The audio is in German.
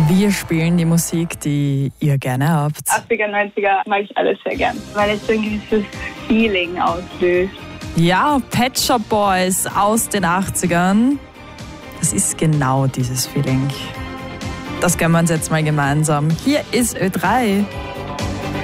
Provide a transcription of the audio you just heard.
Wir spielen die Musik, die ihr gerne habt. 80er, 90er mag ich alles sehr gern, weil es so ein gewisses Feeling auslöst. Ja, Pet Shop Boys aus den 80ern. Das ist genau dieses Feeling. Das gönnen wir uns jetzt mal gemeinsam. Hier ist Ö3.